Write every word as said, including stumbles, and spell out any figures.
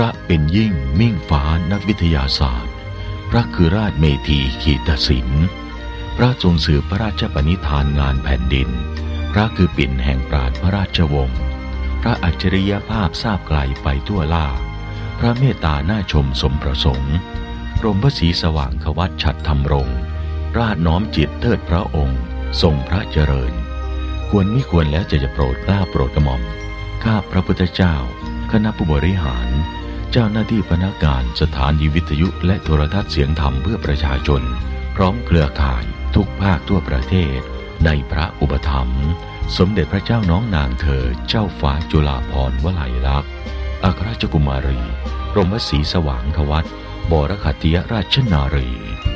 พระเป็นยิ่งมิ่งฟ้านักวิทยาศาสตร์พระคือราชเมธีขีตศิลป์พระทรงสืบพระราชปณิธานงานแผ่นดินพระคือปิ่นแห่งปราชญ์พระราชวงศ์พระอัจฉริยภาพทราบไกลไปทั่วล่าพระเมตตาน่าชมสมประสงค์พรหมพระศรีสว่างควัตฉัตรธรรมรงค์ราชน้อมจิตเทิดพระองค์ทรงพระเจริญควรมิควรแล้วจะจะโปรดกล้าโปรดกระหม่อมข้าพระพุทธเจ้าคณะผู้บริหารเจ้าหน้าที่พนักงานสถานีวิทยุและโทรทัศน์เสียงธรรมเพื่อประชาชนพร้อมเครือข่ายทุกภาคทั่วประเทศในพระอุปถัมภ์สมเด็จพระเจ้าน้องนางเธอเจ้าฟ้าจุฬาภรณ์วลัยลักษณ์อัครราชกุมารีพรหมศรีสว่างควัตบรคัตติยราชนารี